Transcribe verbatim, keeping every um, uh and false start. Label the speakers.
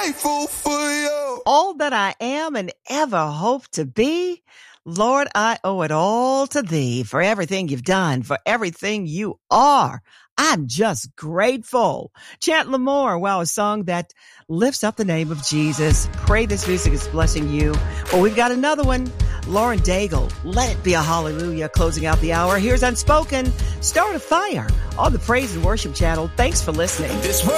Speaker 1: grateful for you.
Speaker 2: All that I am and ever hope to be. Lord, I owe it all to thee for everything you've done, for everything you are. I'm just grateful. Chant Lamore, wow, a song that lifts up the name of Jesus. Pray this music is blessing you. Well, we've got another one. Lauren Daigle, Let It Be a Hallelujah, closing out the hour. Here's Unspoken, Start a Fire on the Praise and Worship Channel. Thanks for listening.
Speaker 1: This